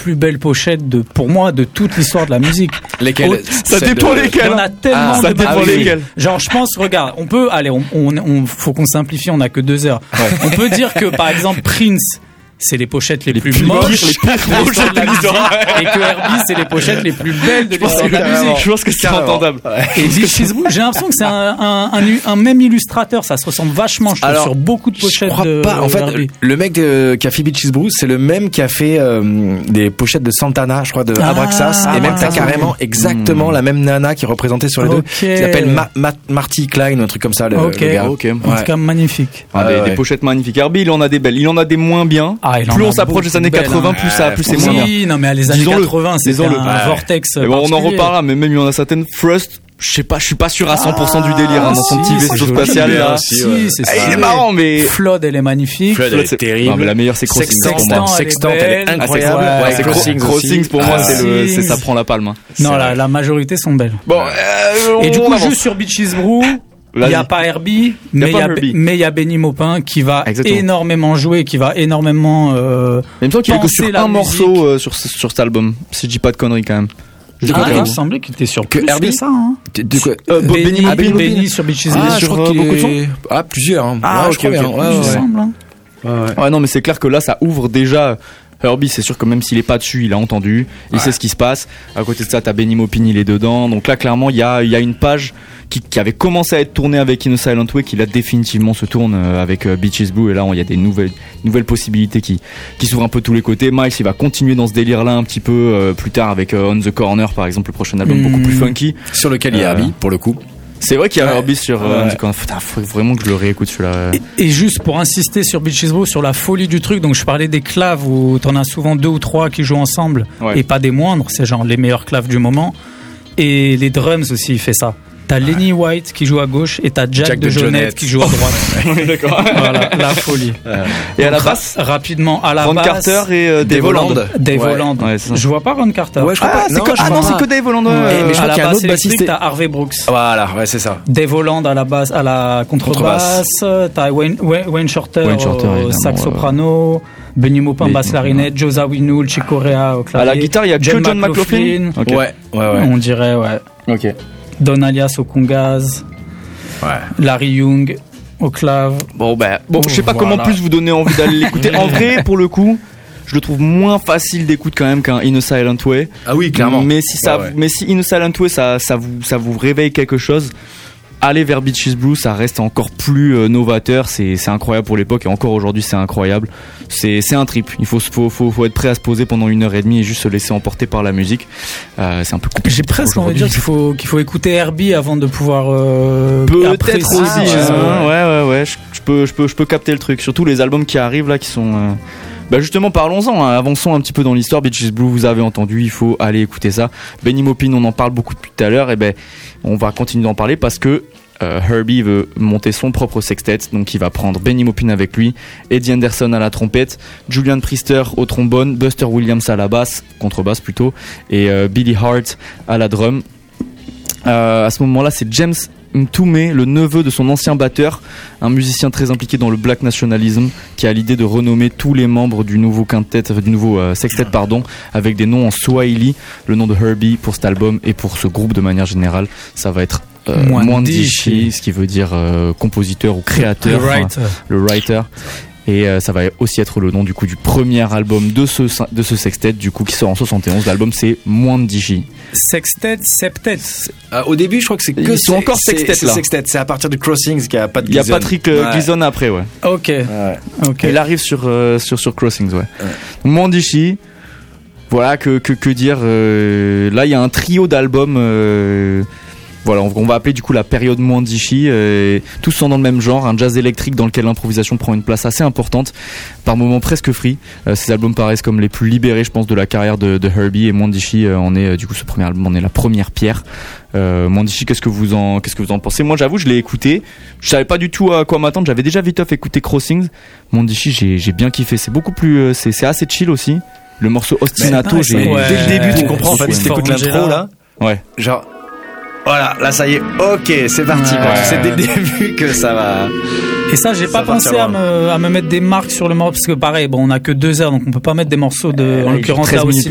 plus belles pochettes pour moi de toute l'histoire de la musique. Lesquelles? Ça dépend lesquelles. Il y en a tellement ça de dépend magnifiques. lesquelles. Genre, je pense, regarde, on peut, allez, faut qu'on simplifie, on a que 2 heures. Ouais. On peut dire que, par exemple, Prince, c'est les pochettes les plus moches, les plus pochettes de la musique, et que Herbie, c'est les pochettes les plus belles de l'histoire de la musique. Je pense que c'est entendable. Et Beaches Brew, j'ai l'impression que c'est un même illustrateur, ça se ressemble vachement, je trouve, sur beaucoup de pochettes. Je crois pas. En fait, Herbie. le mec qui a fait Beaches Brew, c'est le même qui a fait des pochettes de Santana, je crois, de Abraxas, et même t'as carrément exactement la même nana qui est représentée sur les deux, qui s'appelle Marty Klein ou un truc comme ça. Le gars. En tout cas, magnifique. Des pochettes magnifiques. Herbie, il en a des belles, il en a des moins bien. Plus on s'approche des années 80, plus c'est moins bien. Oui, non, mais à les années 80, c'est un vortex. On en reparlera, mais même il y en a certaines. Frost, je suis pas sûr à 100% du délire dans son petit vaisseau spatial là. Si, c'est ça. Il est marrant, mais Flood, elle est magnifique. Flood, elle est terrible. Non, mais la meilleure c'est Crossings pour moi. Sextant, elle est incroyable. C'est Crossings pour moi, c'est ça prend la palme. Non, la majorité sont belles. Bon, et du coup, juste sur Beaches Brew. Il n'y a pas Herbie, mais il y a Benny Maupin qui va énormément jouer, qui va énormément il me semble qu'il est que sur un morceau sur cet album, si je dis pas de conneries quand même. Il me semblait qu'il était sur plus Herbie, que ça. Hein. De quoi Benny sur Beaches Brew. Je crois qu'il beaucoup de sons. Plusieurs. Je crois bien. Ouais, non, mais c'est clair que là, ça ouvre déjà. Herbie, c'est sûr que même s'il est pas dessus, il a entendu, il sait ce qui se passe. À côté de ça, t'as Benny Maupin, il est dedans. Donc là, clairement, il y a une page qui avait commencé à être tournée avec In a Silent Way, qui là définitivement se tourne avec Beaches Brew. Et là, il y a des nouvelles possibilités qui s'ouvrent un peu de tous les côtés. Miles, il va continuer dans ce délire-là un petit peu plus tard avec On the Corner, par exemple, le prochain album beaucoup plus funky. Sur lequel il y a Herbie, pour le coup. C'est vrai qu'il y a Herbie sur On the Corner. Faut vraiment que je le réécoute celui-là. Et juste pour insister sur Beaches Brew, sur la folie du truc, donc je parlais des claves où t'en as souvent 2 ou 3 qui jouent ensemble, et pas des moindres, c'est genre les meilleurs claves du moment. Et les drums aussi, il fait ça. T'as Lenny White qui joue à gauche et t'as Jack de Jonette qui joue à droite. D'accord. Voilà, la folie. Et à la basse, rapidement, à la Ron basse. Carter et Dave Holland. Dave Holland. Je vois pas Ron Carter. Ouais, je crois pas. Non, c'est que Dave Holland. Mais je crois qu'il y a un autre bassiste. T'as Harvey Brooks. Voilà, ouais, c'est ça. Dave Holland à la basse, à la contrebasse. T'as Wayne Shorter au sax soprano. Benny Maupin basse clarinette, Joe Zawinul, Chick Corea au clavier. À la guitare, il y a que John McLaughlin. Ouais. On dirait, Ok. Don Alias au congas, Larry Young au clave. Bon, je sais pas comment plus vous donner envie d'aller l'écouter. En vrai, pour le coup, je le trouve moins facile d'écoute quand même qu'un In a Silent Way. Ah oui, clairement. Mais si In a Silent Way, ça vous réveille quelque chose. Aller vers Beaches Brew, ça reste encore plus novateur, c'est incroyable pour l'époque et encore aujourd'hui c'est incroyable. C'est un trip, il faut être prêt à se poser pendant 1h30 et juste se laisser emporter par la musique. C'est un peu compliqué. J'ai presque envie de dire qu'il faut écouter Herbie avant de pouvoir peut-être aussi. Ouais, je peux capter le truc, surtout les albums qui arrivent là qui sont justement, parlons-en, avançons un petit peu dans l'histoire. Beaches Brew, vous avez entendu, il faut aller écouter ça. Benny Maupin, on en parle beaucoup depuis tout à l'heure, et on va continuer d'en parler parce que Herbie veut monter son propre sextet, donc il va prendre Benny Maupin avec lui, Eddie Anderson à la trompette, Julian Priester au trombone, Buster Williams à la basse, contrebasse plutôt, et Billy Hart à la drum. À ce moment-là, c'est James Mtume, le neveu de son ancien batteur, un musicien très impliqué dans le black nationalism, qui a l'idée de renommer tous les membres du nouveau sextet, avec des noms en Swahili. Le nom de Herbie pour cet album et pour ce groupe de manière générale, ça va être Mwandishi, ce qui veut dire compositeur ou créateur, le writer. Et ça va aussi être le nom du premier album de ce sextet qui sort en 71. L'album c'est Mwandishi. Sextet, septet. Au début je crois que ils sont encore sextet là. C'est à partir de Crossings qu'il y a pas de Gleason. Il y a Patrick Gleason après Ok. Il arrive sur Crossings Mwandishi. Voilà que dire. Là il y a un trio d'albums. Voilà, on va appeler du coup la période Mwandishi, tous sont dans le même genre, un jazz électrique dans lequel l'improvisation prend une place assez importante, par moments presque free. Ces albums paraissent comme les plus libérés, je pense, de la carrière de Herbie, et Mwandishi en est du coup ce premier album en est la première pierre. Mwandishi, qu'est-ce que vous en pensez? Moi, j'avoue, je l'ai écouté, je savais pas du tout à quoi m'attendre. J'avais déjà vite écouté Crossings. Mwandishi, j'ai bien kiffé. C'est beaucoup plus, c'est assez chill aussi. Le morceau Ostinato, dès le début, tu comprends en fait, si t'écoutes l'intro là, genre. Voilà, là ça y est, ok, c'est parti. C'est dès le début que ça va. Et ça, j'ai pas pensé à me mettre des marques sur le morceau parce que pareil, on a que 2 heures, donc on peut pas mettre des morceaux en l'occurrence là aussi.